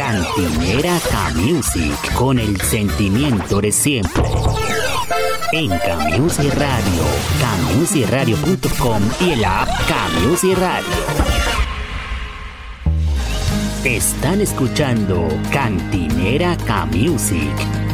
Cantinera K-Music, con el sentimiento de siempre. En K-Music Radio, kmusicradio.com y el app K-Music Radio. Están escuchando Cantinera K-Music.